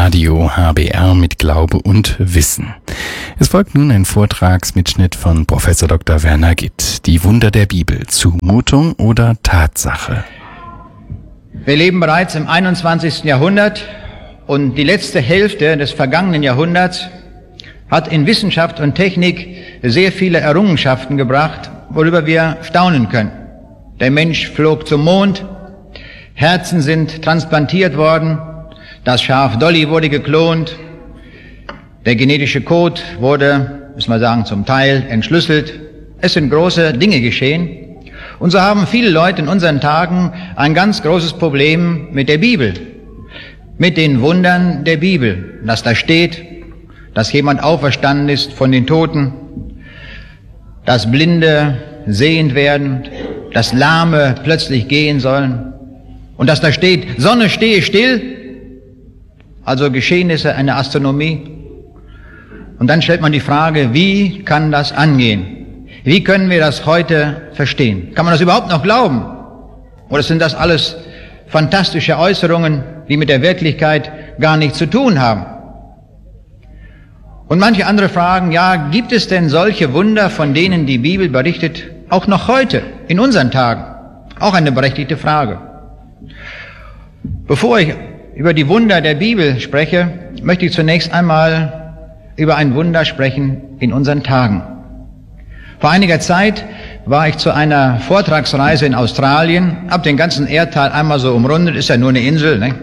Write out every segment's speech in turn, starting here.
Radio HBR mit Glaube und Wissen. Es folgt nun ein Vortragsmitschnitt von Professor Dr. Werner Gitt. Die Wunder der Bibel. Zumutung oder Tatsache? Wir leben bereits im 21. Jahrhundert und die letzte Hälfte des vergangenen Jahrhunderts hat in Wissenschaft und Technik sehr viele Errungenschaften gebracht, worüber wir staunen können. Der Mensch flog zum Mond, Herzen sind transplantiert worden, das Schaf Dolly wurde geklont, der genetische Code wurde, muss man sagen, zum Teil entschlüsselt. Es sind große Dinge geschehen. Und so haben viele Leute in unseren Tagen ein ganz großes Problem mit der Bibel, mit den Wundern der Bibel, dass da steht, dass jemand auferstanden ist von den Toten, dass Blinde sehend werden, dass Lahme plötzlich gehen sollen und dass da steht, Sonne stehe still, also Geschehnisse einer Astronomie. Und dann stellt man die Frage, wie kann das angehen? Wie können wir das heute verstehen? Kann man das überhaupt noch glauben? Oder sind das alles fantastische Äußerungen, die mit der Wirklichkeit gar nichts zu tun haben? Und manche andere fragen, ja, gibt es denn solche Wunder, von denen die Bibel berichtet, auch noch heute, in unseren Tagen? Auch eine berechtigte Frage. Bevor ich über die Wunder der Bibel spreche, möchte ich zunächst einmal über ein Wunder sprechen in unseren Tagen. Vor einiger Zeit war ich zu einer Vortragsreise in Australien, hab den ganzen Erdteil einmal so umrundet, ist ja nur eine Insel, ne?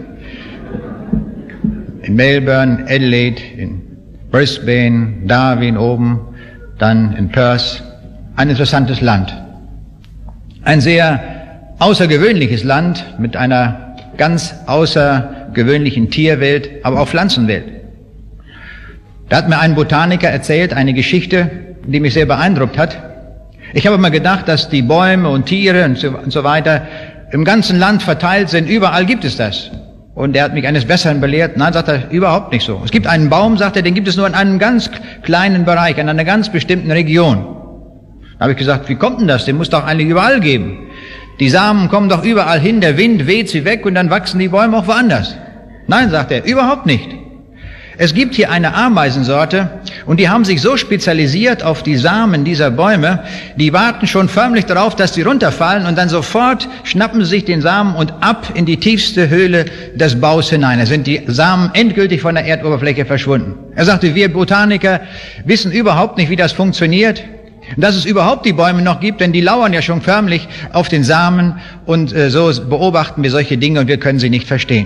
In Melbourne, Adelaide, in Brisbane, Darwin oben, dann in Perth. Ein interessantes Land. Ein sehr außergewöhnliches Land mit einer ganz außergewöhnlichen Tierwelt, aber auch Pflanzenwelt. Da hat mir ein Botaniker erzählt, eine Geschichte, die mich sehr beeindruckt hat. Ich habe immer gedacht, dass die Bäume und Tiere und so weiter im ganzen Land verteilt sind. Überall gibt es das. Und er hat mich eines Besseren belehrt. Nein, sagt er, überhaupt nicht so. Es gibt einen Baum, sagt er, den gibt es nur in einem ganz kleinen Bereich, in einer ganz bestimmten Region. Da habe ich gesagt, wie kommt denn das? Den muss doch eigentlich überall geben. Die Samen kommen doch überall hin, der Wind weht sie weg und dann wachsen die Bäume auch woanders. Nein, sagt er, überhaupt nicht. Es gibt hier eine Ameisensorte und die haben sich so spezialisiert auf die Samen dieser Bäume, die warten schon förmlich darauf, dass die runterfallen und dann sofort schnappen sie sich den Samen und ab in die tiefste Höhle des Baus hinein. Da sind die Samen endgültig von der Erdoberfläche verschwunden. Er sagte, wir Botaniker wissen überhaupt nicht, wie das funktioniert. Dass es überhaupt die Bäume noch gibt, denn die lauern ja schon förmlich auf den Samen und so beobachten wir solche Dinge und wir können sie nicht verstehen.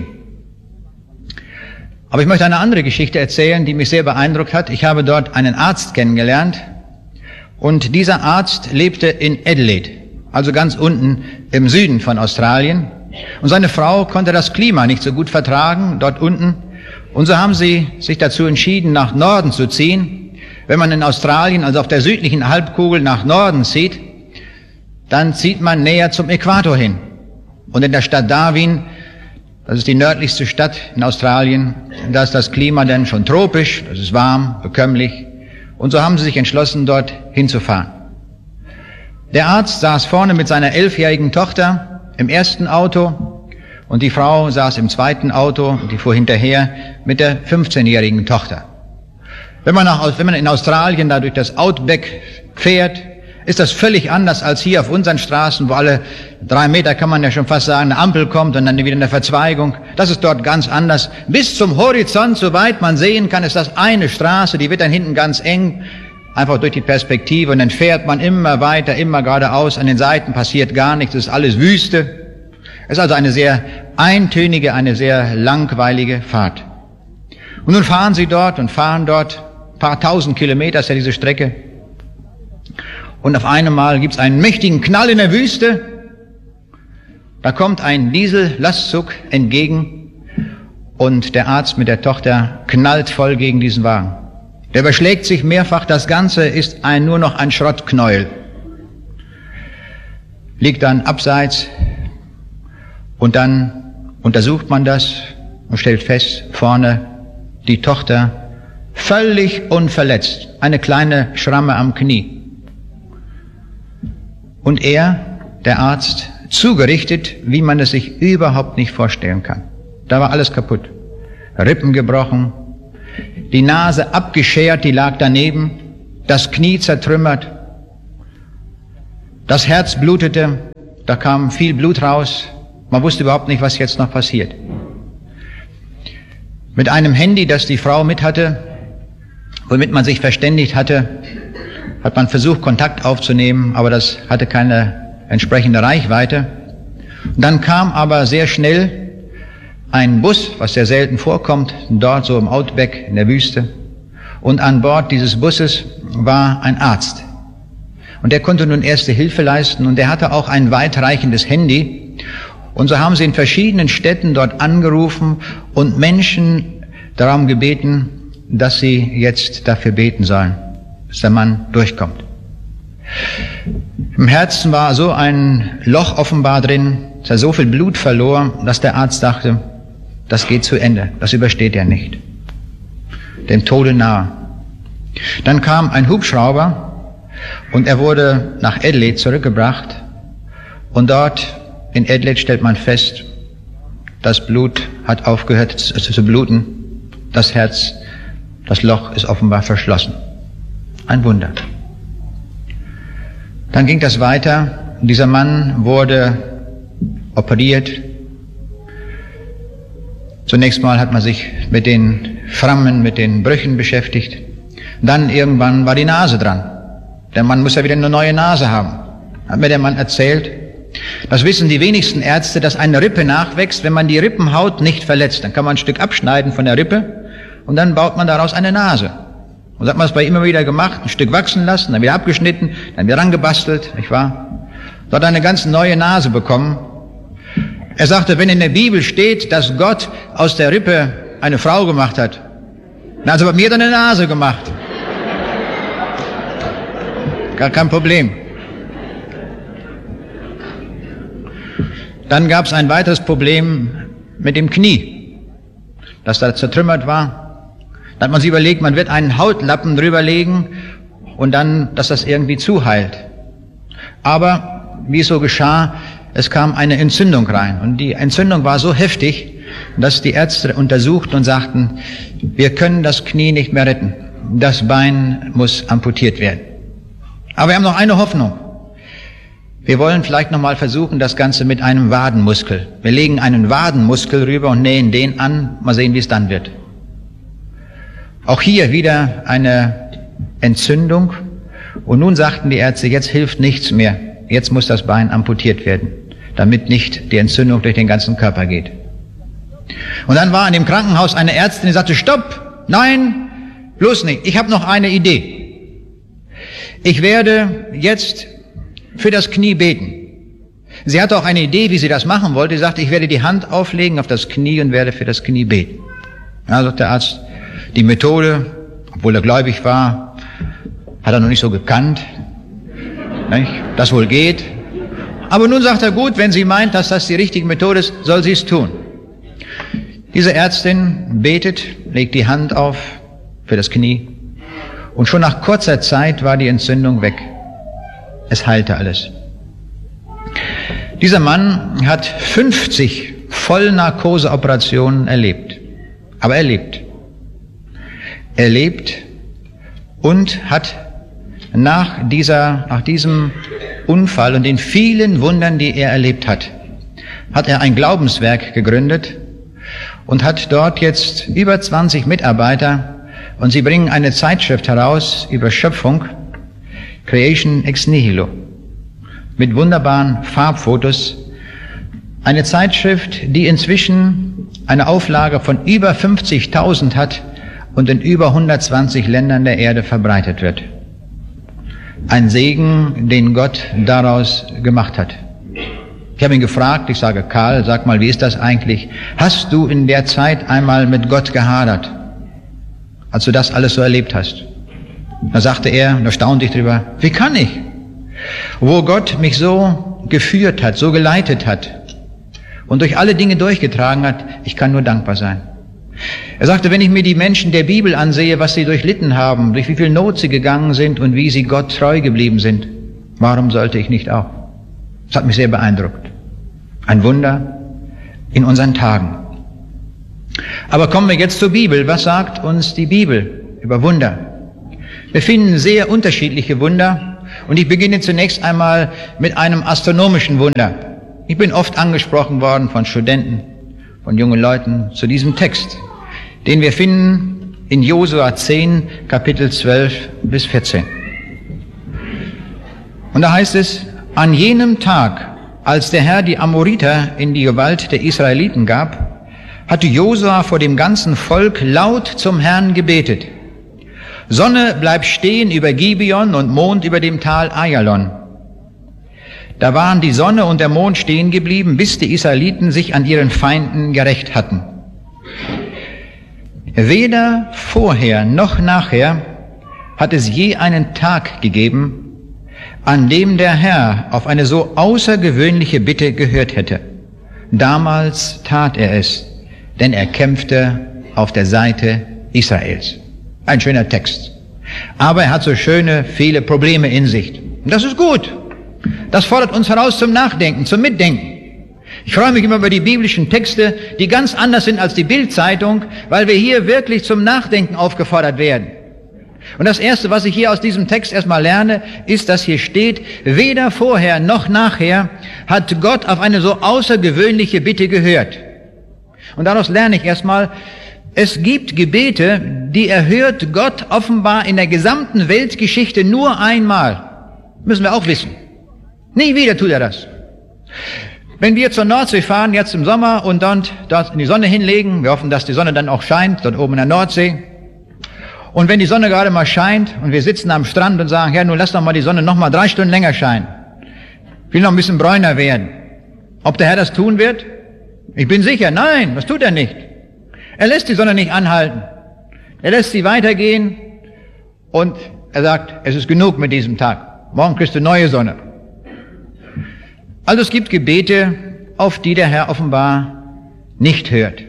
Aber ich möchte eine andere Geschichte erzählen, die mich sehr beeindruckt hat. Ich habe dort einen Arzt kennengelernt und dieser Arzt lebte in Adelaide, also ganz unten im Süden von Australien. Und seine Frau konnte das Klima nicht so gut vertragen, dort unten. Und so haben sie sich dazu entschieden, nach Norden zu ziehen. Wenn man in Australien, also auf der südlichen Halbkugel, nach Norden zieht, dann zieht man näher zum Äquator hin. Und in der Stadt Darwin, das ist die nördlichste Stadt in Australien, da ist das Klima dann schon tropisch, das ist warm, bekömmlich. Und so haben sie sich entschlossen, dort hinzufahren. Der Arzt saß vorne mit seiner 11-jährigen Tochter im ersten Auto und die Frau saß im zweiten Auto und die fuhr hinterher mit der 15-jährigen Tochter. Wenn man in Australien da durch das Outback fährt, ist das völlig anders als hier auf unseren Straßen, wo alle 3 Meter, kann man ja schon fast sagen, eine Ampel kommt und dann wieder eine Verzweigung. Das ist dort ganz anders. Bis zum Horizont, soweit man sehen kann, ist das eine Straße, die wird dann hinten ganz eng, einfach durch die Perspektive und dann fährt man immer weiter, immer geradeaus, an den Seiten passiert gar nichts, es ist alles Wüste. Es ist also eine sehr eintönige, eine sehr langweilige Fahrt. Und nun fahren sie dort und fahren dort, ein paar tausend Kilometer ist ja diese Strecke. Und auf einmal gibt es einen mächtigen Knall in der Wüste. Da kommt ein Diesel-Lastzug entgegen und der Arzt mit der Tochter knallt voll gegen diesen Wagen. Der überschlägt sich mehrfach, das Ganze ist nur noch ein Schrottknäuel. Liegt dann abseits und dann untersucht man das und stellt fest, vorne die Tochter völlig unverletzt, eine kleine Schramme am Knie. Und er, der Arzt, zugerichtet, wie man es sich überhaupt nicht vorstellen kann. Da war alles kaputt. Rippen gebrochen, die Nase abgeschert, die lag daneben, das Knie zertrümmert, das Herz blutete, da kam viel Blut raus, man wusste überhaupt nicht, was jetzt noch passiert. Mit einem Handy, das die Frau mit hatte, womit man sich verständigt hatte, hat man versucht, Kontakt aufzunehmen, aber das hatte keine entsprechende Reichweite. Und dann kam aber sehr schnell ein Bus, was sehr selten vorkommt, dort so im Outback in der Wüste. Und an Bord dieses Busses war ein Arzt. Und der konnte nun erste Hilfe leisten und der hatte auch ein weitreichendes Handy. Und so haben sie in verschiedenen Städten dort angerufen und Menschen darum gebeten, dass sie jetzt dafür beten sollen, dass der Mann durchkommt. Im Herzen war so ein Loch offenbar drin, dass er so viel Blut verlor, dass der Arzt dachte, das geht zu Ende, das übersteht er nicht. Dem Tode nahe. Dann kam ein Hubschrauber und er wurde nach Adelaide zurückgebracht und dort in Adelaide stellt man fest, das Blut hat aufgehört zu bluten, das Herz, das Loch ist offenbar verschlossen. Ein Wunder. Dann ging das weiter. Dieser Mann wurde operiert. Zunächst mal hat man sich mit den Frammen, mit den Brüchen beschäftigt. Dann irgendwann war die Nase dran. Der Mann muss ja wieder eine neue Nase haben. Hat mir der Mann erzählt. Das wissen die wenigsten Ärzte, dass eine Rippe nachwächst, wenn man die Rippenhaut nicht verletzt. Dann kann man ein Stück abschneiden von der Rippe und dann baut man daraus eine Nase. Und so hat man es bei ihm immer wieder gemacht, ein Stück wachsen lassen, dann wieder abgeschnitten, dann wieder rangebastelt, nicht wahr? So hat er eine ganz neue Nase bekommen. Er sagte, wenn in der Bibel steht, dass Gott aus der Rippe eine Frau gemacht hat, na, also bei mir hat er eine Nase gemacht. Gar kein Problem. Dann gab es ein weiteres Problem mit dem Knie, das da zertrümmert war. Da hat man sich überlegt, man wird einen Hautlappen drüberlegen und dann, dass das irgendwie zuheilt. Aber wie es so geschah, es kam eine Entzündung rein. Und die Entzündung war so heftig, dass die Ärzte untersuchten und sagten, wir können das Knie nicht mehr retten. Das Bein muss amputiert werden. Aber wir haben noch eine Hoffnung. Wir wollen vielleicht nochmal versuchen, das Ganze mit einem Wadenmuskel. Wir legen einen Wadenmuskel rüber und nähen den an. Mal sehen, wie es dann wird. Auch hier wieder eine Entzündung. Und nun sagten die Ärzte, jetzt hilft nichts mehr. Jetzt muss das Bein amputiert werden, damit nicht die Entzündung durch den ganzen Körper geht. Und dann war in dem Krankenhaus eine Ärztin, die sagte, stopp, nein, bloß nicht. Ich habe noch eine Idee. Ich werde jetzt für das Knie beten. Sie hatte auch eine Idee, wie sie das machen wollte. Sie sagte, ich werde die Hand auflegen auf das Knie und werde für das Knie beten. Ja, sagt der Arzt, die Methode, obwohl er gläubig war, hat er noch nicht so gekannt. Nicht? Das wohl geht. Aber nun sagt er, gut, wenn sie meint, dass das die richtige Methode ist, soll sie es tun. Diese Ärztin betet, legt die Hand auf für das Knie und schon nach kurzer Zeit war die Entzündung weg. Es heilte alles. Dieser Mann hat 50 Vollnarkoseoperationen erlebt. Aber er lebt. Er lebt und hat nach diesem Unfall und den vielen Wundern, die er erlebt hat er ein Glaubenswerk gegründet und hat dort jetzt über 20 Mitarbeiter und sie bringen eine Zeitschrift heraus über Schöpfung, Creation ex nihilo, mit wunderbaren Farbfotos. Eine Zeitschrift, die inzwischen eine Auflage von über 50.000 hat und in über 120 Ländern der Erde verbreitet wird. Ein Segen, den Gott daraus gemacht hat. Ich habe ihn gefragt, ich sage, Karl, sag mal, wie ist das eigentlich? Hast du in der Zeit einmal mit Gott gehadert, als du das alles so erlebt hast? Da sagte er, und da staunte ich drüber, wie kann ich? Wo Gott mich so geführt hat, so geleitet hat und durch alle Dinge durchgetragen hat, ich kann nur dankbar sein. Er sagte, wenn ich mir die Menschen der Bibel ansehe, was sie durchlitten haben, durch wie viel Not sie gegangen sind und wie sie Gott treu geblieben sind, warum sollte ich nicht auch? Das hat mich sehr beeindruckt. Ein Wunder in unseren Tagen. Aber kommen wir jetzt zur Bibel. Was sagt uns die Bibel über Wunder? Wir finden sehr unterschiedliche Wunder und ich beginne zunächst einmal mit einem astronomischen Wunder. Ich bin oft angesprochen worden von Studenten, von jungen Leuten zu diesem Text, den wir finden in Josua 10, Kapitel 12 bis 14. Und da heißt es, an jenem Tag, als der Herr die Amoriter in die Gewalt der Israeliten gab, hatte Josua vor dem ganzen Volk laut zum Herrn gebetet. Sonne, bleib stehen über Gibeon und Mond über dem Tal Ajalon. Da waren die Sonne und der Mond stehen geblieben, bis die Israeliten sich an ihren Feinden gerächt hatten. Weder vorher noch nachher hat es je einen Tag gegeben, an dem der Herr auf eine so außergewöhnliche Bitte gehört hätte. Damals tat er es, denn er kämpfte auf der Seite Israels. Ein schöner Text. Aber er hat so viele Probleme in sich. Und das ist gut. Das fordert uns heraus zum Nachdenken, zum Mitdenken. Ich freue mich immer über die biblischen Texte, die ganz anders sind als die Bild-Zeitung, weil wir hier wirklich zum Nachdenken aufgefordert werden. Und das Erste, was ich hier aus diesem Text erstmal lerne, ist, dass hier steht, weder vorher noch nachher hat Gott auf eine so außergewöhnliche Bitte gehört. Und daraus lerne ich erstmal, es gibt Gebete, die erhört Gott offenbar in der gesamten Weltgeschichte nur einmal. Müssen wir auch wissen. Nie wieder tut er das. Wenn wir zur Nordsee fahren, jetzt im Sommer, und dort in die Sonne hinlegen, wir hoffen, dass die Sonne dann auch scheint, dort oben in der Nordsee. Und wenn die Sonne gerade mal scheint und wir sitzen am Strand und sagen, Herr, nun lass doch mal die Sonne noch mal 3 Stunden länger scheinen. Ich will noch ein bisschen bräuner werden. Ob der Herr das tun wird? Ich bin sicher, nein, das tut er nicht. Er lässt die Sonne nicht anhalten. Er lässt sie weitergehen und er sagt, es ist genug mit diesem Tag. Morgen kriegst du neue Sonne. Also es gibt Gebete, auf die der Herr offenbar nicht hört.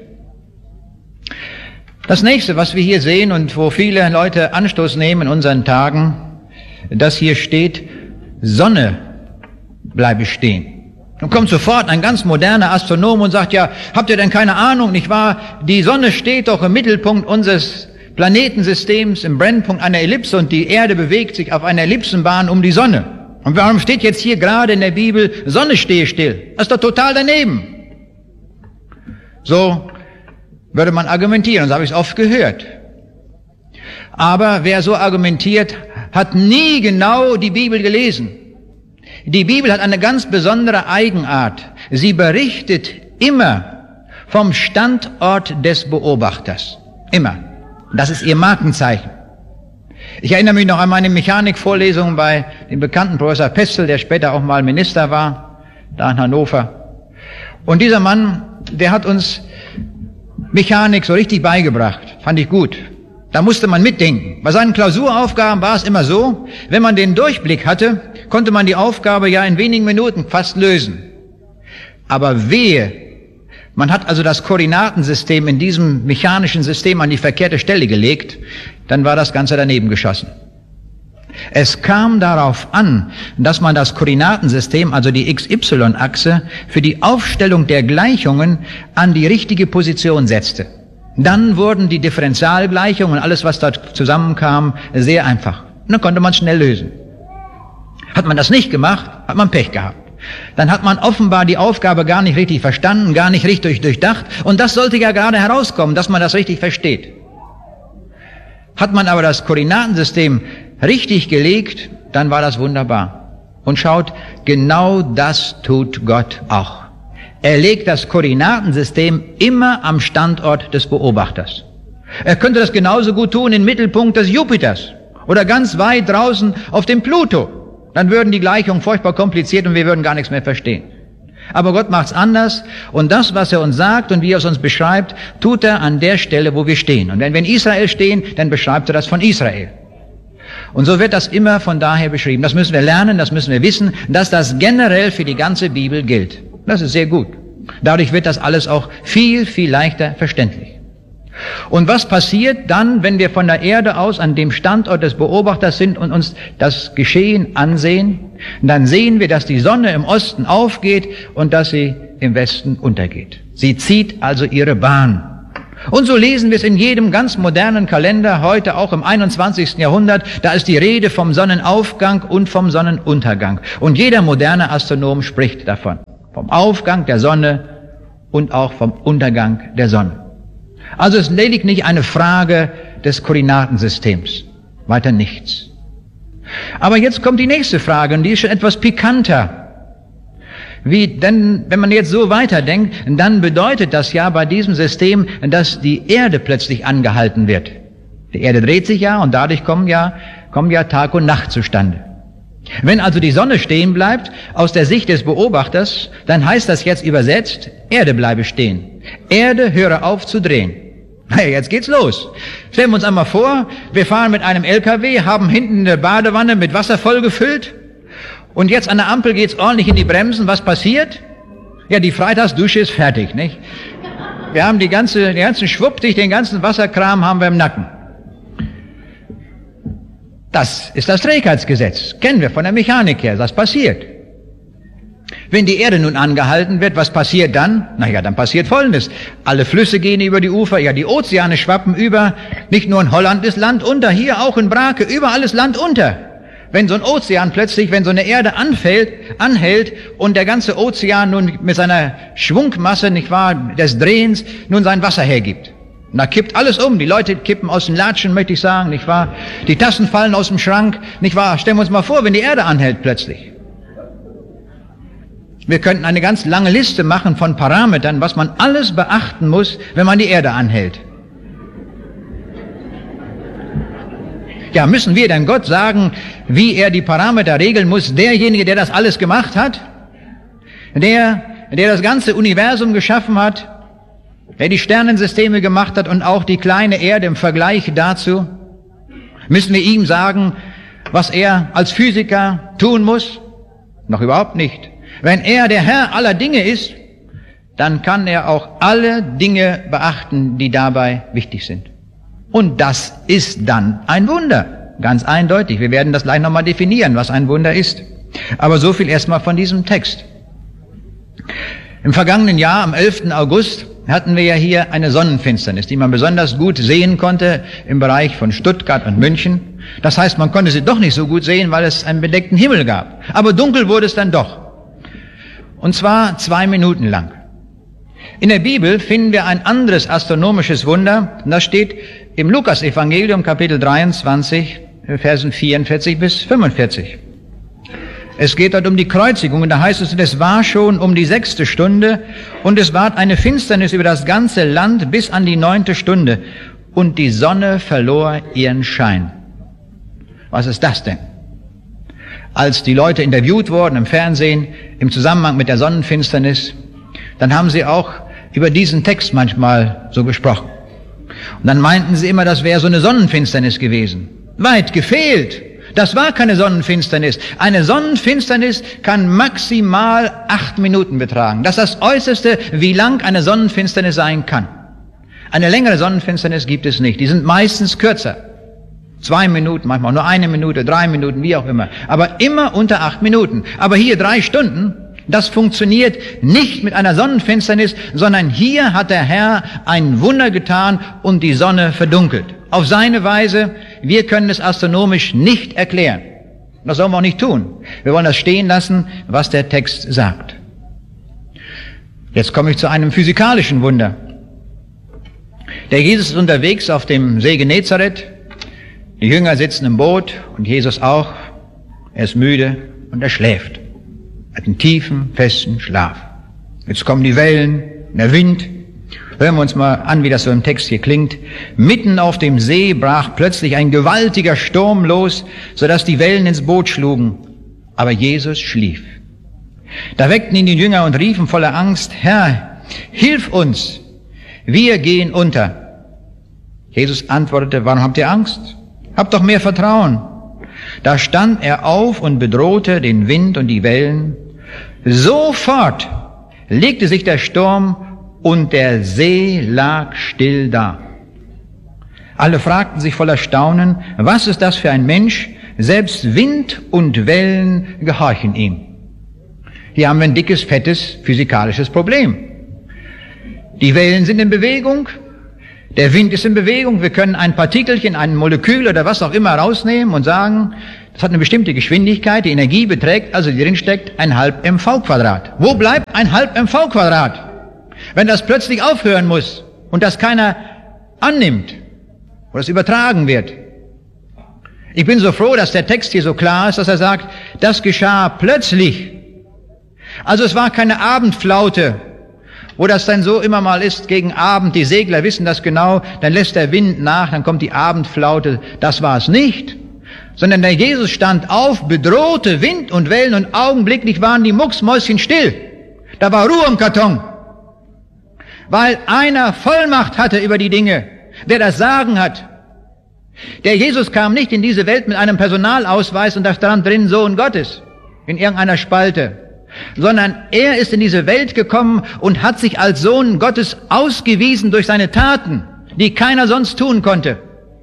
Das nächste, was wir hier sehen und wo viele Leute Anstoß nehmen in unseren Tagen, dass hier steht, Sonne bleibe stehen. Dann kommt sofort ein ganz moderner Astronom und sagt, ja, habt ihr denn keine Ahnung, nicht wahr? Die Sonne steht doch im Mittelpunkt unseres Planetensystems, im Brennpunkt einer Ellipse und die Erde bewegt sich auf einer Ellipsenbahn um die Sonne. Und warum steht jetzt hier gerade in der Bibel, Sonne stehe still? Das ist doch total daneben. So würde man argumentieren, und so habe ich es oft gehört. Aber wer so argumentiert, hat nie genau die Bibel gelesen. Die Bibel hat eine ganz besondere Eigenart. Sie berichtet immer vom Standort des Beobachters. Immer. Das ist ihr Markenzeichen. Ich erinnere mich noch an meine Mechanikvorlesung bei dem bekannten Professor Pestel, der später auch mal Minister war, da in Hannover. Und dieser Mann, der hat uns Mechanik so richtig beigebracht. Fand ich gut. Da musste man mitdenken. Bei seinen Klausuraufgaben war es immer so, wenn man den Durchblick hatte, konnte man die Aufgabe ja in wenigen Minuten fast lösen. Aber wehe, man hat also das Koordinatensystem in diesem mechanischen System an die verkehrte Stelle gelegt, dann war das Ganze daneben geschossen. Es kam darauf an, dass man das Koordinatensystem, also die XY-Achse, für die Aufstellung der Gleichungen an die richtige Position setzte. Dann wurden die Differentialgleichungen und alles, was dort zusammenkam, sehr einfach. Und dann konnte man schnell lösen. Hat man das nicht gemacht, hat man Pech gehabt. Dann hat man offenbar die Aufgabe gar nicht richtig verstanden, gar nicht richtig durchdacht. Und das sollte ja gerade herauskommen, dass man das richtig versteht. Hat man aber das Koordinatensystem richtig gelegt, dann war das wunderbar. Und schaut, genau das tut Gott auch. Er legt das Koordinatensystem immer am Standort des Beobachters. Er könnte das genauso gut tun im Mittelpunkt des Jupiters oder ganz weit draußen auf dem Pluto. Dann würden die Gleichungen furchtbar kompliziert und wir würden gar nichts mehr verstehen. Aber Gott macht's anders und das, was er uns sagt und wie er es uns beschreibt, tut er an der Stelle, wo wir stehen. Und wenn wir in Israel stehen, dann beschreibt er das von Israel. Und so wird das immer von daher beschrieben. Das müssen wir lernen, das müssen wir wissen, dass das generell für die ganze Bibel gilt. Das ist sehr gut. Dadurch wird das alles auch viel, viel leichter verständlich. Und was passiert dann, wenn wir von der Erde aus an dem Standort des Beobachters sind und uns das Geschehen ansehen? Dann sehen wir, dass die Sonne im Osten aufgeht und dass sie im Westen untergeht. Sie zieht also ihre Bahn. Und so lesen wir es in jedem ganz modernen Kalender, heute auch im 21. Jahrhundert, da ist die Rede vom Sonnenaufgang und vom Sonnenuntergang. Und jeder moderne Astronom spricht davon. Vom Aufgang der Sonne und auch vom Untergang der Sonne. Also es ist lediglich eine Frage des Koordinatensystems. Weiter nichts. Aber jetzt kommt die nächste Frage, und die ist schon etwas pikanter. Denn wenn man jetzt so weiterdenkt, dann bedeutet das ja bei diesem System, dass die Erde plötzlich angehalten wird. Die Erde dreht sich ja und dadurch kommen ja Tag und Nacht zustande. Wenn also die Sonne stehen bleibt, aus der Sicht des Beobachters, dann heißt das jetzt übersetzt, Erde bleibe stehen. Erde, höre auf zu drehen. Hey, jetzt geht's los. Stellen wir uns einmal vor, wir fahren mit einem LKW, haben hinten eine Badewanne mit Wasser vollgefüllt und jetzt an der Ampel geht's ordentlich in die Bremsen. Was passiert? Ja, die Freitagsdusche ist fertig, nicht? Wir haben den ganzen Schwuppdich, den ganzen Wasserkram haben wir im Nacken. Das ist das Trägheitsgesetz. Kennen wir von der Mechanik her. Das passiert. Wenn die Erde nun angehalten wird, was passiert dann? Naja, dann passiert Folgendes. Alle Flüsse gehen über die Ufer, ja, die Ozeane schwappen über. Nicht nur in Holland ist Land unter, hier auch in Brake, überall ist Land unter. Wenn so ein Ozean plötzlich, wenn so eine Erde anhält und der ganze Ozean nun mit seiner Schwungmasse, nicht wahr, des Drehens, nun sein Wasser hergibt. Und da kippt alles um. Die Leute kippen aus den Latschen, möchte ich sagen, nicht wahr? Die Tassen fallen aus dem Schrank, nicht wahr? Stellen wir uns mal vor, wenn die Erde anhält plötzlich. Wir könnten eine ganz lange Liste machen von Parametern, was man alles beachten muss, wenn man die Erde anhält. Ja, müssen wir denn Gott sagen, wie er die Parameter regeln muss? Derjenige, der das alles gemacht hat? Der das ganze Universum geschaffen hat? Der die Sternensysteme gemacht hat und auch die kleine Erde im Vergleich dazu? Müssen wir ihm sagen, was er als Physiker tun muss? Noch überhaupt nicht. Wenn er der Herr aller Dinge ist, dann kann er auch alle Dinge beachten, die dabei wichtig sind. Und das ist dann ein Wunder. Ganz eindeutig. Wir werden das gleich nochmal definieren, was ein Wunder ist. Aber so viel erstmal von diesem Text. Im vergangenen Jahr, am 11. August, hatten wir ja hier eine Sonnenfinsternis, die man besonders gut sehen konnte im Bereich von Stuttgart und München. Das heißt, man konnte sie doch nicht so gut sehen, weil es einen bedeckten Himmel gab. Aber dunkel wurde es dann doch. Und zwar 2 Minuten lang. In der Bibel finden wir ein anderes astronomisches Wunder. Und das steht im Lukas-Evangelium, Kapitel 23, Versen 44 bis 45. Es geht dort um die Kreuzigung. Und da heißt es, es war schon um die 6. Stunde und es ward eine Finsternis über das ganze Land bis an die 9. Stunde. Und die Sonne verlor ihren Schein. Was ist das denn? Als die Leute interviewt wurden im Fernsehen im Zusammenhang mit der Sonnenfinsternis, dann haben sie auch über diesen Text manchmal so gesprochen. Und dann meinten sie immer, das wäre so eine Sonnenfinsternis gewesen. Weit gefehlt. Das war keine Sonnenfinsternis. Eine Sonnenfinsternis kann maximal 8 Minuten betragen. Das ist das Äußerste, wie lang eine Sonnenfinsternis sein kann. Eine längere Sonnenfinsternis gibt es nicht. Die sind meistens kürzer. 2 Minuten, manchmal nur 1 Minute, 3 Minuten, wie auch immer. Aber immer unter 8 Minuten. Aber hier 3 Stunden, das funktioniert nicht mit einer Sonnenfinsternis, sondern hier hat der Herr ein Wunder getan und die Sonne verdunkelt. Auf seine Weise, wir können es astronomisch nicht erklären. Das sollen wir auch nicht tun. Wir wollen das stehen lassen, was der Text sagt. Jetzt komme ich zu einem physikalischen Wunder. Der Jesus ist unterwegs auf dem See Genezareth. Die Jünger sitzen im Boot und Jesus auch. Er ist müde und er schläft. Er hat einen tiefen, festen Schlaf. Jetzt kommen die Wellen, der Wind. Hören wir uns mal an, wie das so im Text hier klingt. Mitten auf dem See brach plötzlich ein gewaltiger Sturm los, sodass die Wellen ins Boot schlugen. Aber Jesus schlief. Da weckten ihn die Jünger und riefen voller Angst, Herr, hilf uns, wir gehen unter. Jesus antwortete, warum habt ihr Angst? Habt doch mehr Vertrauen. Da stand er auf und bedrohte den Wind und die Wellen. Sofort legte sich der Sturm und der See lag still da. Alle fragten sich voller Staunen, was ist das für ein Mensch? Selbst Wind und Wellen gehorchen ihm. Hier haben wir ein dickes, fettes physikalisches Problem. Die Wellen sind in Bewegung, Der Wind ist in Bewegung. Wir können ein Partikelchen, ein Molekül oder was auch immer rausnehmen und sagen, das hat eine bestimmte Geschwindigkeit. Die Energie beträgt, also die drin steckt, 1/2 mv². Wo bleibt 1/2 mv²? Wenn das plötzlich aufhören muss und das keiner annimmt oder es übertragen wird. Ich bin so froh, dass der Text hier so klar ist, dass er sagt, das geschah plötzlich. Also es war keine Abendflaute, wo das dann so immer mal ist, gegen Abend, die Segler wissen das genau, dann lässt der Wind nach, dann kommt die Abendflaute, das war es nicht. Sondern der Jesus stand auf, bedrohte Wind und Wellen und augenblicklich waren die Mucksmäuschen still. Da war Ruhe im Karton. Weil einer Vollmacht hatte über die Dinge, der das Sagen hat. Der Jesus kam nicht in diese Welt mit einem Personalausweis und da stand drin Sohn Gottes in irgendeiner Spalte, sondern er ist in diese Welt gekommen und hat sich als Sohn Gottes ausgewiesen durch seine Taten, die keiner sonst tun konnte.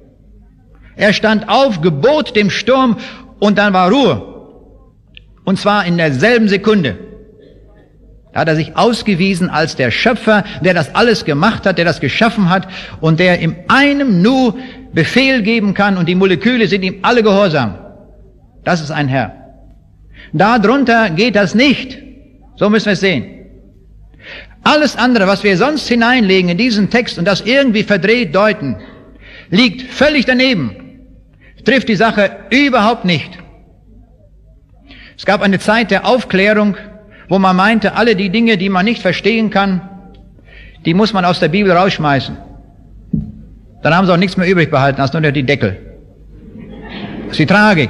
Er stand auf, gebot dem Sturm und dann war Ruhe. Und zwar in derselben Sekunde. Da hat er sich ausgewiesen als der Schöpfer, der das alles gemacht hat, der das geschaffen hat und der in einem Nu Befehl geben kann und die Moleküle sind ihm alle gehorsam. Das ist ein Herr. Darunter geht das nicht. So müssen wir es sehen. Alles andere, was wir sonst hineinlegen in diesen Text und das irgendwie verdreht deuten, liegt völlig daneben. Trifft die Sache überhaupt nicht. Es gab eine Zeit der Aufklärung, wo man meinte, alle die Dinge, die man nicht verstehen kann, die muss man aus der Bibel rausschmeißen. Dann haben sie auch nichts mehr übrig behalten, als nur noch die Deckel. Das ist die Tragik.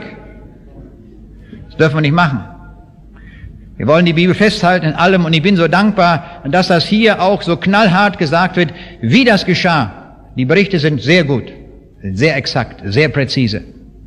Das dürfen wir nicht machen. Wir wollen die Bibel festhalten in allem und ich bin so dankbar, dass das hier auch so knallhart gesagt wird, wie das geschah. Die Berichte sind sehr gut, sehr exakt, sehr präzise.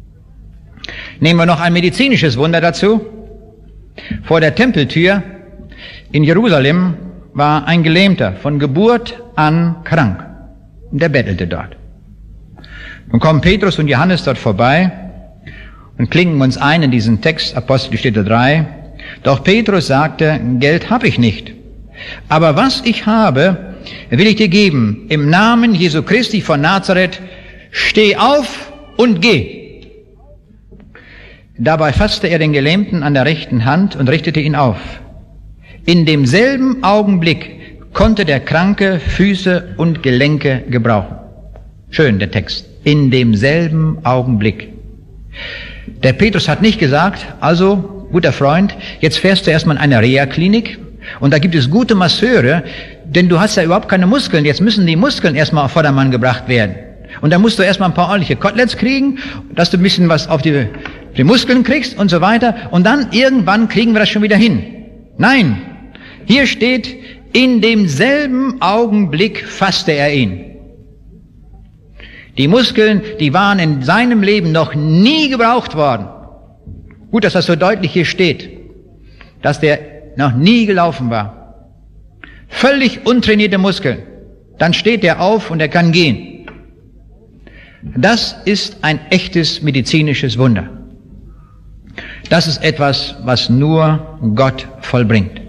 Nehmen wir noch ein medizinisches Wunder dazu. Vor der Tempeltür in Jerusalem war ein Gelähmter von Geburt an krank. Und der bettelte dort. Nun kommen Petrus und Johannes dort vorbei und klingen uns ein in diesen Text, Apostelgeschichte 3. Doch Petrus sagte, Geld habe ich nicht. Aber was ich habe, will ich dir geben. Im Namen Jesu Christi von Nazareth, steh auf und geh. Dabei fasste er den Gelähmten an der rechten Hand und richtete ihn auf. In demselben Augenblick konnte der Kranke Füße und Gelenke gebrauchen. Schön, der Text. In demselben Augenblick. Der Petrus hat nicht gesagt, also, guter Freund, jetzt fährst du erstmal in eine Reha-Klinik und da gibt es gute Masseure, denn du hast ja überhaupt keine Muskeln, jetzt müssen die Muskeln erstmal auf Vordermann gebracht werden. Und dann musst du erstmal ein paar ordentliche Koteletts kriegen, dass du ein bisschen was auf die Muskeln kriegst und so weiter und dann irgendwann kriegen wir das schon wieder hin. Nein, hier steht, in demselben Augenblick fasste er ihn. Die Muskeln, die waren in seinem Leben noch nie gebraucht worden. Gut, dass das so deutlich hier steht, dass der noch nie gelaufen war. Völlig untrainierte Muskeln. Dann steht er auf und er kann gehen. Das ist ein echtes medizinisches Wunder. Das ist etwas, was nur Gott vollbringt.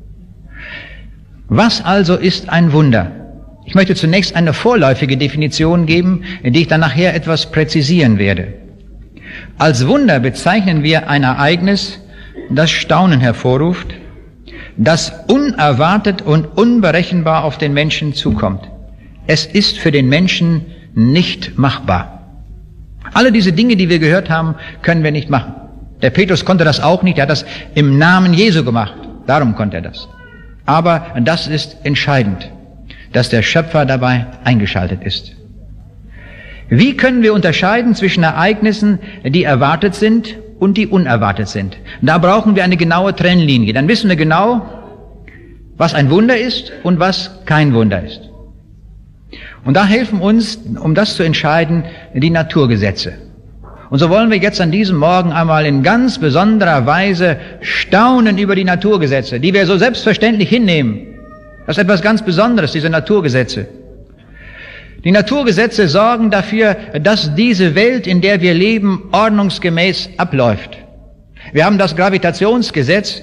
Was also ist ein Wunder? Ich möchte zunächst eine vorläufige Definition geben, die ich dann nachher etwas präzisieren werde. Als Wunder bezeichnen wir ein Ereignis, das Staunen hervorruft, das unerwartet und unberechenbar auf den Menschen zukommt. Es ist für den Menschen nicht machbar. Alle diese Dinge, die wir gehört haben, können wir nicht machen. Der Petrus konnte das auch nicht, er hat das im Namen Jesu gemacht. Darum konnte er das. Aber das ist entscheidend, dass der Schöpfer dabei eingeschaltet ist. Wie können wir unterscheiden zwischen Ereignissen, die erwartet sind und die unerwartet sind? Da brauchen wir eine genaue Trennlinie. Dann wissen wir genau, was ein Wunder ist und was kein Wunder ist. Und da helfen uns, um das zu entscheiden, die Naturgesetze. Und so wollen wir jetzt an diesem Morgen einmal in ganz besonderer Weise staunen über die Naturgesetze, die wir so selbstverständlich hinnehmen. Das ist etwas ganz Besonderes, diese Naturgesetze. Die Naturgesetze sorgen dafür, dass diese Welt, in der wir leben, ordnungsgemäß abläuft. Wir haben das Gravitationsgesetz,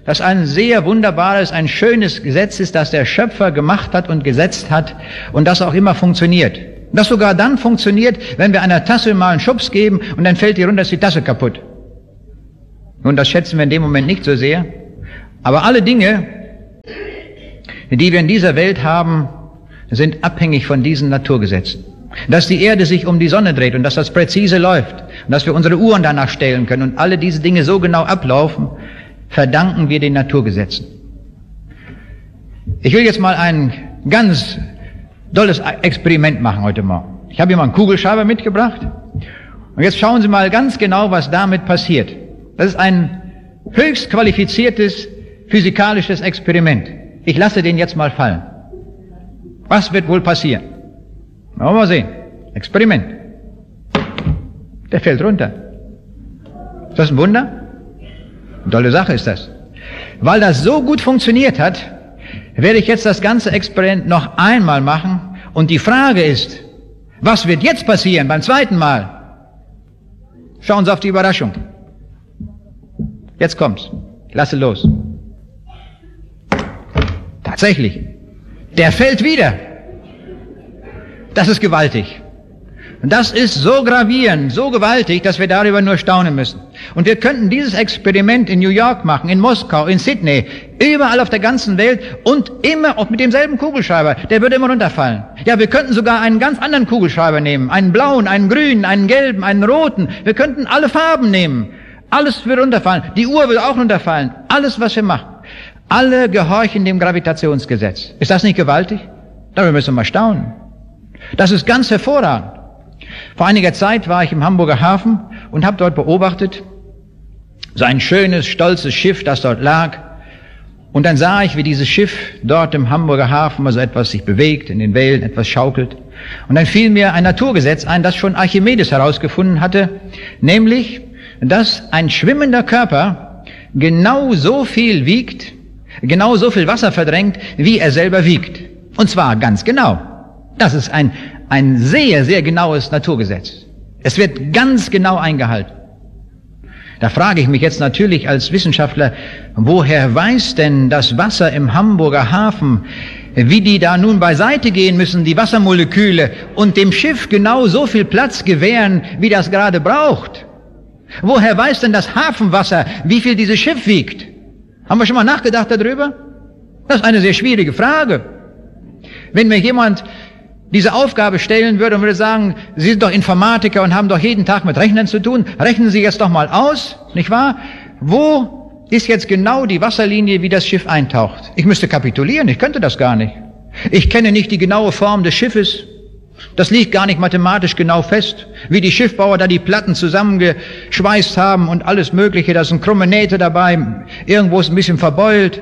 das ein sehr wunderbares, ein schönes Gesetz ist, das der Schöpfer gemacht hat und gesetzt hat und das auch immer funktioniert. Das sogar dann funktioniert, wenn wir einer Tasse mal einen Schubs geben und dann fällt die runter, ist die Tasse kaputt. Nun, das schätzen wir in dem Moment nicht so sehr, aber alle Dinge, die wir in dieser Welt haben, sind abhängig von diesen Naturgesetzen. Dass die Erde sich um die Sonne dreht und dass das präzise läuft und dass wir unsere Uhren danach stellen können und alle diese Dinge so genau ablaufen, verdanken wir den Naturgesetzen. Ich will jetzt mal ein ganz dolles Experiment machen heute Morgen. Ich habe hier mal einen Kugelschreiber mitgebracht und jetzt schauen Sie mal ganz genau, was damit passiert. Das ist ein höchst qualifiziertes physikalisches Experiment. Ich lasse den jetzt mal fallen. Was wird wohl passieren? Wollen wir mal sehen. Experiment. Der fällt runter. Ist das ein Wunder? Eine tolle Sache ist das. Weil das so gut funktioniert hat, werde ich jetzt das ganze Experiment noch einmal machen. Und die Frage ist, was wird jetzt passieren beim zweiten Mal? Schauen Sie auf die Überraschung. Jetzt kommt's. Ich lasse los. Tatsächlich. Der fällt wieder. Das ist gewaltig. Und das ist so gravierend, so gewaltig, dass wir darüber nur staunen müssen. Und wir könnten dieses Experiment in New York machen, in Moskau, in Sydney, überall auf der ganzen Welt und immer auch mit demselben Kugelschreiber. Der würde immer runterfallen. Ja, wir könnten sogar einen ganz anderen Kugelschreiber nehmen. Einen blauen, einen grünen, einen gelben, einen roten. Wir könnten alle Farben nehmen. Alles würde runterfallen. Die Uhr würde auch runterfallen. Alles, was wir machen. Alle gehorchen dem Gravitationsgesetz. Ist das nicht gewaltig? Darüber müssen wir mal staunen. Das ist ganz hervorragend. Vor einiger Zeit war ich im Hamburger Hafen und habe dort beobachtet, so ein schönes, stolzes Schiff, das dort lag. Und dann sah ich, wie dieses Schiff dort im Hamburger Hafen mal so etwas sich bewegt, in den Wellen etwas schaukelt. Und dann fiel mir ein Naturgesetz ein, das schon Archimedes herausgefunden hatte, nämlich, dass ein schwimmender Körper genau so viel wiegt, genau so viel Wasser verdrängt, wie er selber wiegt. Und zwar ganz genau. Das ist ein sehr, sehr genaues Naturgesetz. Es wird ganz genau eingehalten. Da frage ich mich jetzt natürlich als Wissenschaftler, woher weiß denn das Wasser im Hamburger Hafen, wie die da nun beiseite gehen müssen, die Wassermoleküle, und dem Schiff genau so viel Platz gewähren, wie das gerade braucht? Woher weiß denn das Hafenwasser, wie viel dieses Schiff wiegt? Haben wir schon mal nachgedacht darüber? Das ist eine sehr schwierige Frage. Wenn mir jemand diese Aufgabe stellen würde und würde sagen, Sie sind doch Informatiker und haben doch jeden Tag mit Rechnern zu tun, rechnen Sie jetzt doch mal aus, nicht wahr? Wo ist jetzt genau die Wasserlinie, wie das Schiff eintaucht? Ich müsste kapitulieren, ich könnte das gar nicht. Ich kenne nicht die genaue Form des Schiffes. Das liegt gar nicht mathematisch genau fest, wie die Schiffbauer da die Platten zusammengeschweißt haben und alles Mögliche. Da sind krumme Nähte dabei, irgendwo ist ein bisschen verbeult.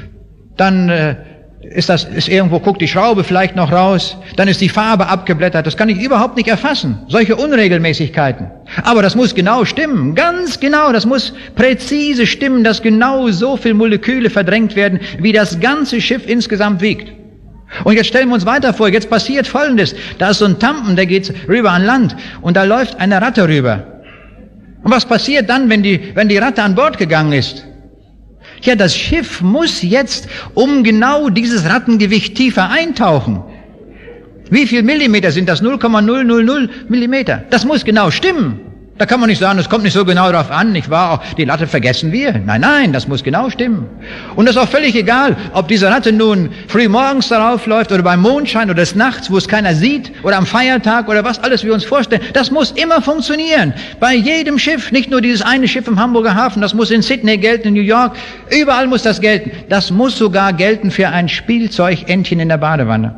Dann ist irgendwo, guckt die Schraube vielleicht noch raus, dann ist die Farbe abgeblättert, das kann ich überhaupt nicht erfassen, solche Unregelmäßigkeiten. Aber das muss genau stimmen, ganz genau, das muss präzise stimmen, dass genau so viel Moleküle verdrängt werden, wie das ganze Schiff insgesamt wiegt. Und jetzt stellen wir uns weiter vor, jetzt passiert Folgendes, da ist so ein Tampen, der geht rüber an Land und da läuft eine Ratte rüber. Und was passiert dann, wenn die Ratte an Bord gegangen ist? Ja, das Schiff muss jetzt um genau dieses Rattengewicht tiefer eintauchen. Wie viel Millimeter sind das? 0,000 Millimeter. Das muss genau stimmen. Da kann man nicht sagen, es kommt nicht so genau drauf an, nicht wahr? Auch die Latte vergessen wir. Nein, das muss genau stimmen. Und es ist auch völlig egal, ob diese Ratte nun früh morgens darauf läuft oder beim Mondschein oder des Nachts, wo es keiner sieht, oder am Feiertag oder was alles wir uns vorstellen. Das muss immer funktionieren. Bei jedem Schiff, nicht nur dieses eine Schiff im Hamburger Hafen, das muss in Sydney gelten, in New York, überall muss das gelten. Das muss sogar gelten für ein Spielzeugentchen in der Badewanne.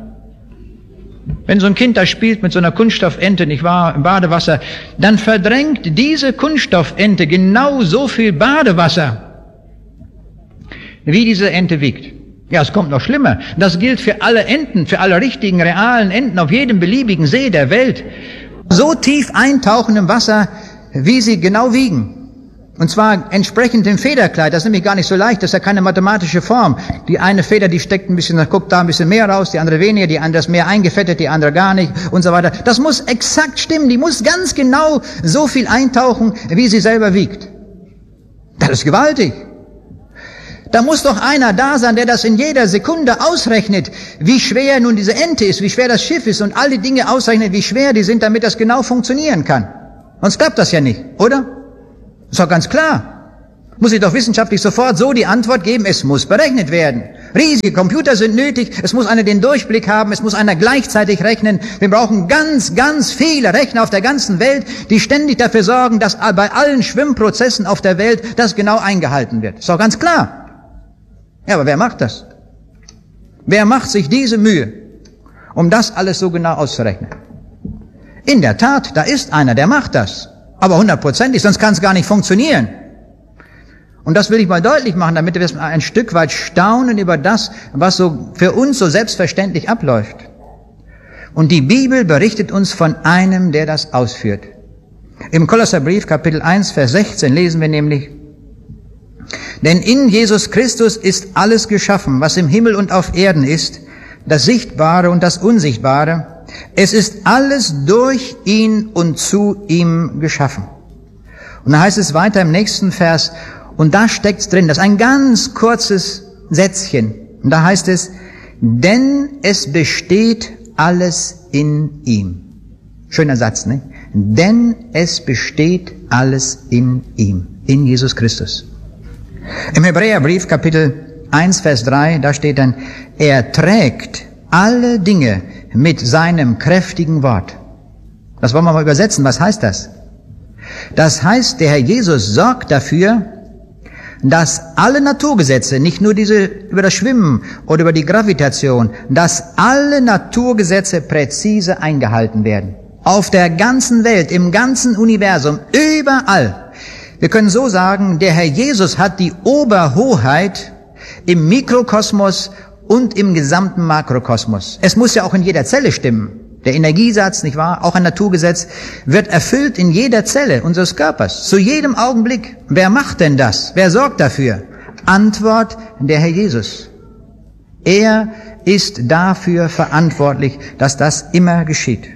Wenn so ein Kind da spielt mit so einer Kunststoffente, nicht wahr, im Badewasser, dann verdrängt diese Kunststoffente genau so viel Badewasser, wie diese Ente wiegt. Ja, es kommt noch schlimmer. Das gilt für alle Enten, für alle richtigen, realen Enten auf jedem beliebigen See der Welt. So tief eintauchen im Wasser, wie sie genau wiegen. Und zwar entsprechend dem Federkleid. Das ist nämlich gar nicht so leicht, das ist ja keine mathematische Form. Die eine Feder, die steckt ein bisschen, guckt da ein bisschen mehr raus, die andere weniger, die andere ist mehr eingefettet, die andere gar nicht und so weiter. Das muss exakt stimmen, die muss ganz genau so viel eintauchen, wie sie selber wiegt. Das ist gewaltig. Da muss doch einer da sein, der das in jeder Sekunde ausrechnet, wie schwer nun diese Ente ist, wie schwer das Schiff ist und all die Dinge ausrechnet, wie schwer die sind, damit das genau funktionieren kann. Sonst klappt das ja nicht, oder? Ist doch ganz klar. Muss ich doch wissenschaftlich sofort so die Antwort geben, es muss berechnet werden. Riesige Computer sind nötig, es muss einer den Durchblick haben, es muss einer gleichzeitig rechnen. Wir brauchen ganz, ganz viele Rechner auf der ganzen Welt, die ständig dafür sorgen, dass bei allen Schwimmprozessen auf der Welt das genau eingehalten wird. Ist doch ganz klar. Ja, aber wer macht das? Wer macht sich diese Mühe, um das alles so genau auszurechnen? In der Tat, da ist einer, der macht das. Aber 100%, sonst kann es gar nicht funktionieren. Und das will ich mal deutlich machen, damit wir ein Stück weit staunen über das, was so für uns so selbstverständlich abläuft. Und die Bibel berichtet uns von einem, der das ausführt. Im Kolosserbrief, Kapitel 1, Vers 16 lesen wir nämlich: Denn in Jesus Christus ist alles geschaffen, was im Himmel und auf Erden ist, das Sichtbare und das Unsichtbare. Es ist alles durch ihn und zu ihm geschaffen. Und da heißt es weiter im nächsten Vers, und da steckt's drin, das ist ein ganz kurzes Sätzchen. Und da heißt es, denn es besteht alles in ihm. Schöner Satz, ne? Denn es besteht alles in ihm, in Jesus Christus. Im Hebräerbrief, Kapitel 1, Vers 3, da steht dann, er trägt alle Dinge mit seinem kräftigen Wort. Das wollen wir mal übersetzen. Was heißt das? Das heißt, der Herr Jesus sorgt dafür, dass alle Naturgesetze, nicht nur diese über das Schwimmen oder über die Gravitation, dass alle Naturgesetze präzise eingehalten werden. Auf der ganzen Welt, im ganzen Universum, überall. Wir können so sagen, der Herr Jesus hat die Oberhoheit im Mikrokosmos und im gesamten Makrokosmos. Es muss ja auch in jeder Zelle stimmen. Der Energiesatz, nicht wahr, auch ein Naturgesetz, wird erfüllt in jeder Zelle unseres Körpers, zu jedem Augenblick. Wer macht denn das? Wer sorgt dafür? Antwort, der Herr Jesus. Er ist dafür verantwortlich, dass das immer geschieht.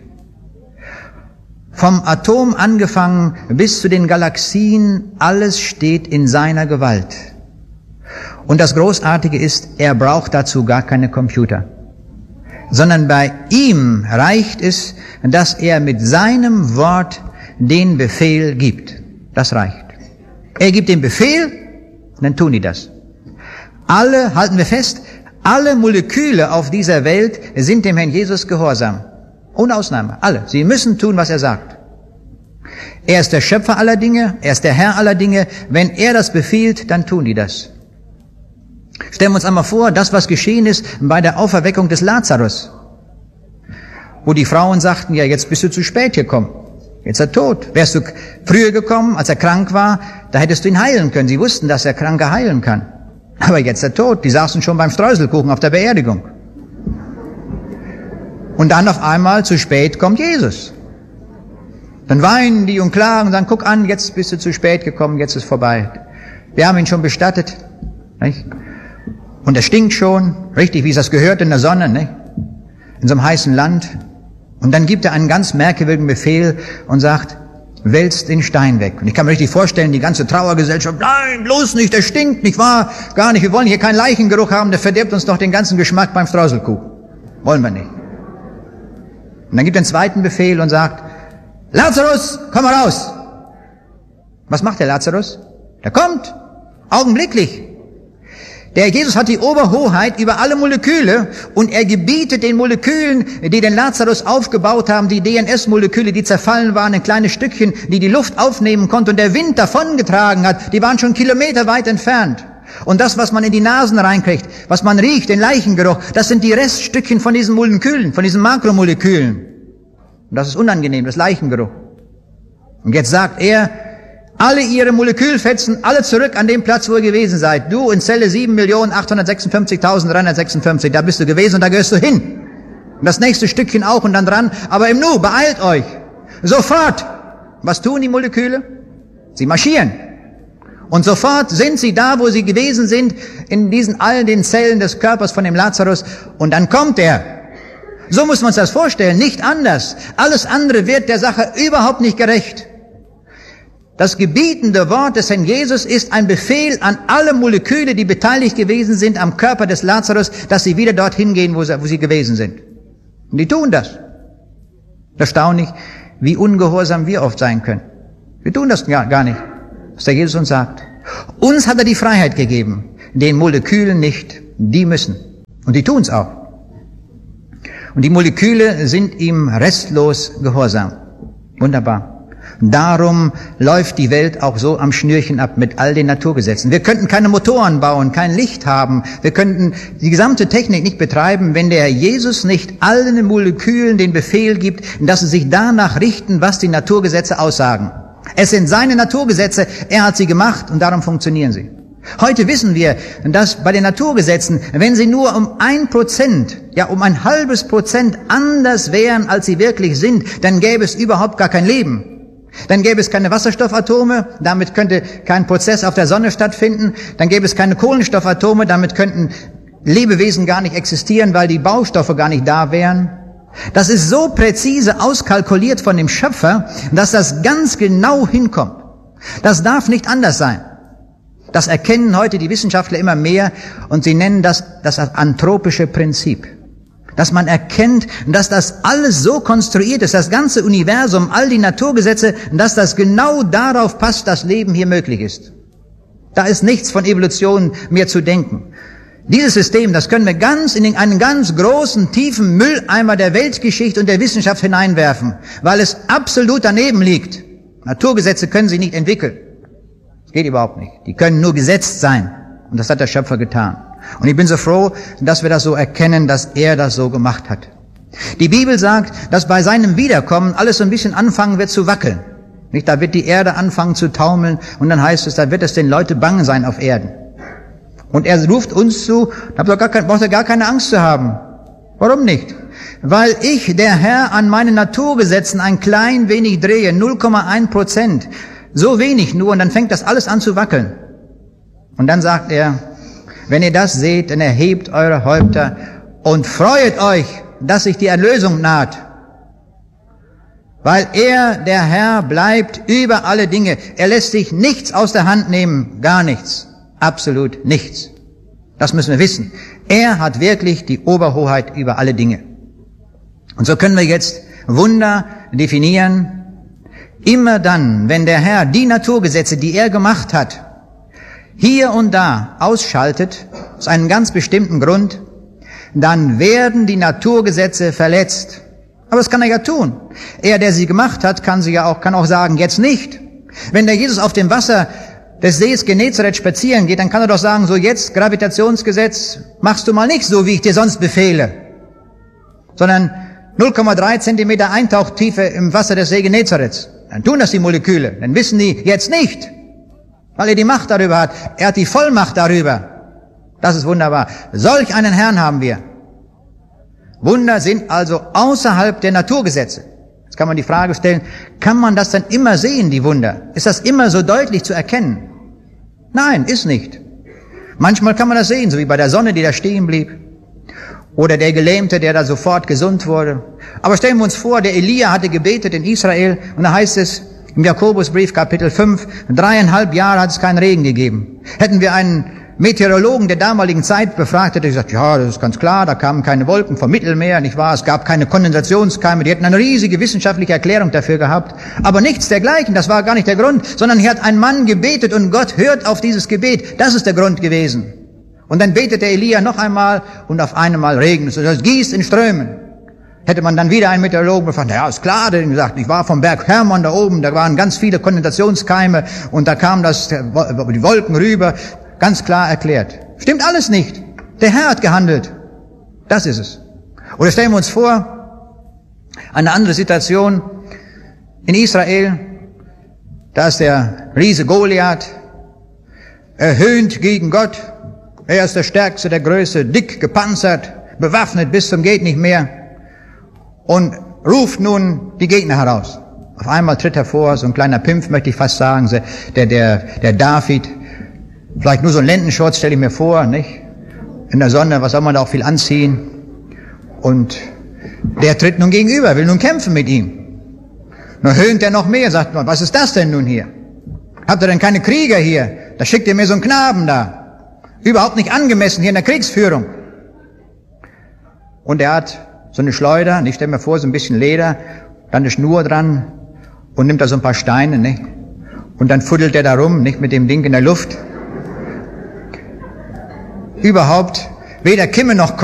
Vom Atom angefangen bis zu den Galaxien, alles steht in seiner Gewalt. Und das Großartige ist, er braucht dazu gar keine Computer. Sondern bei ihm reicht es, dass er mit seinem Wort den Befehl gibt. Das reicht. Er gibt den Befehl, dann tun die das. Alle, halten wir fest, alle Moleküle auf dieser Welt sind dem Herrn Jesus gehorsam. Ohne Ausnahme. Alle. Sie müssen tun, was er sagt. Er ist der Schöpfer aller Dinge, er ist der Herr aller Dinge. Wenn er das befiehlt, dann tun die das. Stellen wir uns einmal vor, das, was geschehen ist bei der Auferweckung des Lazarus, wo die Frauen sagten, ja, jetzt bist du zu spät gekommen. Jetzt ist er tot. Wärst du früher gekommen, als er krank war, da hättest du ihn heilen können. Sie wussten, dass er Kranke heilen kann. Aber jetzt ist er tot. Die saßen schon beim Streuselkuchen auf der Beerdigung. Und dann auf einmal, zu spät, kommt Jesus. Dann weinen die und klagen und sagen, guck an, jetzt bist du zu spät gekommen, jetzt ist vorbei. Wir haben ihn schon bestattet. Nicht? Und er stinkt schon, richtig, wie es das gehört in der Sonne, nicht? In so einem heißen Land. Und dann gibt er einen ganz merkwürdigen Befehl und sagt, wälzt den Stein weg. Und ich kann mir richtig vorstellen, die ganze Trauergesellschaft, nein, bloß nicht, der stinkt, nicht wahr? Gar nicht, wir wollen hier keinen Leichengeruch haben, der verdirbt uns doch den ganzen Geschmack beim Streuselkuchen. Wollen wir nicht. Und dann gibt er einen zweiten Befehl und sagt, Lazarus, komm mal raus. Was macht der Lazarus? Der kommt, augenblicklich. Der Jesus hat die Oberhoheit über alle Moleküle und er gebietet den Molekülen, die den Lazarus aufgebaut haben, die DNS-Moleküle, die zerfallen waren in kleine Stückchen, die die Luft aufnehmen konnte und der Wind davongetragen hat, die waren schon kilometerweit entfernt. Und das, was man in die Nasen reinkriegt, was man riecht, den Leichengeruch, das sind die Reststückchen von diesen Molekülen, von diesen Makromolekülen. Und das ist unangenehm, das Leichengeruch. Und jetzt sagt er, alle ihre Molekülfetzen, alle zurück an den Platz, wo ihr gewesen seid. Du in Zelle 7.856.356, da bist du gewesen und da gehörst du hin. Und das nächste Stückchen auch und dann dran. Aber im Nu, beeilt euch. Sofort. Was tun die Moleküle? Sie marschieren. Und sofort sind sie da, wo sie gewesen sind, in diesen all den Zellen des Körpers von dem Lazarus. Und dann kommt er. So muss man uns das vorstellen, nicht anders. Alles andere wird der Sache überhaupt nicht gerecht. Das gebietende Wort des Herrn Jesus ist ein Befehl an alle Moleküle, die beteiligt gewesen sind am Körper des Lazarus, dass sie wieder dorthin gehen, wo sie gewesen sind. Und die tun das. Erstaunlich, wie ungehorsam wir oft sein können. Wir tun das gar nicht, was der Jesus uns sagt. Uns hat er die Freiheit gegeben, den Molekülen nicht, die müssen. Und die tun es auch. Und die Moleküle sind ihm restlos gehorsam. Wunderbar. Darum läuft die Welt auch so am Schnürchen ab mit all den Naturgesetzen. Wir könnten keine Motoren bauen, kein Licht haben. Wir könnten die gesamte Technik nicht betreiben, wenn der Herr Jesus nicht allen Molekülen den Befehl gibt, dass sie sich danach richten, was die Naturgesetze aussagen. Es sind seine Naturgesetze, er hat sie gemacht und darum funktionieren sie. Heute wissen wir, dass bei den Naturgesetzen, wenn sie nur um 1%, ja um ein halbes Prozent anders wären, als sie wirklich sind, dann gäbe es überhaupt gar kein Leben. Dann gäbe es keine Wasserstoffatome, damit könnte kein Prozess auf der Sonne stattfinden. Dann gäbe es keine Kohlenstoffatome, damit könnten Lebewesen gar nicht existieren, weil die Baustoffe gar nicht da wären. Das ist so präzise auskalkuliert von dem Schöpfer, dass das ganz genau hinkommt. Das darf nicht anders sein. Das erkennen heute die Wissenschaftler immer mehr und sie nennen das anthropische Prinzip. Dass man erkennt, dass das alles so konstruiert ist, das ganze Universum, all die Naturgesetze, dass das genau darauf passt, dass Leben hier möglich ist. Da ist nichts von Evolution mehr zu denken. Dieses System, das können wir ganz in einen ganz großen, tiefen Mülleimer der Weltgeschichte und der Wissenschaft hineinwerfen, weil es absolut daneben liegt. Naturgesetze können sie nicht entwickeln. Das geht überhaupt nicht. Die können nur gesetzt sein. Und das hat der Schöpfer getan. Und ich bin so froh, dass wir das so erkennen, dass er das so gemacht hat. Die Bibel sagt, dass bei seinem Wiederkommen alles so ein bisschen anfangen wird zu wackeln. Nicht, da wird die Erde anfangen zu taumeln und dann heißt es, da wird es den Leuten bange sein auf Erden. Und er ruft uns zu, da braucht ihr gar keine Angst zu haben. Warum nicht? Weil ich, der Herr, an meinen Naturgesetzen ein klein wenig drehe, 0,1%. So wenig nur, und dann fängt das alles an zu wackeln. Und dann sagt er, wenn ihr das seht, dann erhebt eure Häupter und freuet euch, dass sich die Erlösung naht. Weil er, der Herr, bleibt über alle Dinge. Er lässt sich nichts aus der Hand nehmen, gar nichts. Absolut nichts. Das müssen wir wissen. Er hat wirklich die Oberhoheit über alle Dinge. Und so können wir jetzt Wunder definieren. Immer dann, wenn der Herr die Naturgesetze, die er gemacht hat, hier und da ausschaltet, aus einem ganz bestimmten Grund, dann werden die Naturgesetze verletzt. Aber das kann er ja tun. Er, der sie gemacht hat, kann auch sagen, jetzt nicht. Wenn der Jesus auf dem Wasser des Sees Genezareth spazieren geht, dann kann er doch sagen, so jetzt, Gravitationsgesetz, machst du mal nicht so, wie ich dir sonst befehle. Sondern 0,3 Zentimeter Eintauchtiefe im Wasser des See Genezareth. Dann tun das die Moleküle. Dann wissen die jetzt nicht. Weil er die Macht darüber hat. Er hat die Vollmacht darüber. Das ist wunderbar. Solch einen Herrn haben wir. Wunder sind also außerhalb der Naturgesetze. Jetzt kann man die Frage stellen, kann man das dann immer sehen, die Wunder? Ist das immer so deutlich zu erkennen? Nein, ist nicht. Manchmal kann man das sehen, so wie bei der Sonne, die da stehen blieb. Oder der Gelähmte, der da sofort gesund wurde. Aber stellen wir uns vor, der Elia hatte gebetet in Israel und da heißt es im Jakobusbrief Kapitel 5, 3,5 Jahre hat es keinen Regen gegeben. Hätten wir einen Meteorologen der damaligen Zeit befragt, hätte gesagt, ja, das ist ganz klar, da kamen keine Wolken vom Mittelmeer, nicht wahr? Es gab keine Kondensationskeime, die hätten eine riesige wissenschaftliche Erklärung dafür gehabt. Aber nichts dergleichen, das war gar nicht der Grund, sondern hier hat ein Mann gebetet und Gott hört auf dieses Gebet. Das ist der Grund gewesen. Und dann betet der Elia noch einmal und auf einmal regnet es. Es gießt in Strömen. Hätte man dann wieder einen Meteorologen gefragt, ja, ist klar, der hat gesagt, ich war vom Berg Hermon da oben, da waren ganz viele Kondensationskeime und da kam die Wolken rüber. Ganz klar erklärt. Stimmt alles nicht. Der Herr hat gehandelt. Das ist es. Oder stellen wir uns vor, eine andere Situation in Israel, da ist der Riese Goliath, er höhnt gegen Gott, er ist der Stärkste, der Größte, dick gepanzert, bewaffnet bis zum geht nicht mehr und ruft nun die Gegner heraus. Auf einmal tritt er vor, so ein kleiner Pimpf, möchte ich fast sagen, der David. Vielleicht nur so ein Lendenschurz, stelle ich mir vor, nicht? In der Sonne, was soll man da auch viel anziehen? Und der tritt nun gegenüber, will nun kämpfen mit ihm. Nun höhnt er noch mehr, sagt man, was ist das denn nun hier? Habt ihr denn keine Krieger hier? Da schickt ihr mir so einen Knaben da. Überhaupt nicht angemessen hier in der Kriegsführung. Und er hat so eine Schleuder, und ich stelle mir vor, so ein bisschen Leder, dann eine Schnur dran und nimmt da so ein paar Steine, nicht? Und dann fuddelt er da rum, nicht, mit dem Ding in der Luft. Überhaupt weder Kimme noch